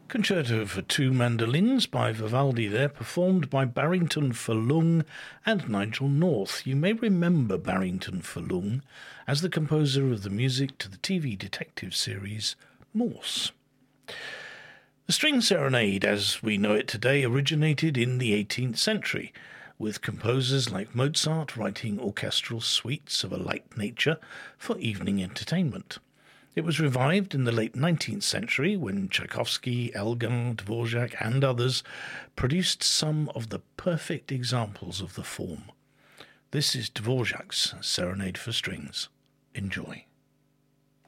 Concerto for Two Mandolins by Vivaldi there, performed by Barrington Falung and Nigel North. You may remember Barrington Falung as the composer of the music to the TV detective series Morse. The string serenade, as we know it today, originated in the 18th century, with composers like Mozart writing orchestral suites of a light nature for evening entertainment. It was revived in the late 19th century when Tchaikovsky, Elgar, Dvorak and others produced some of the perfect examples of the form. This is Dvorak's Serenade for Strings. Enjoy.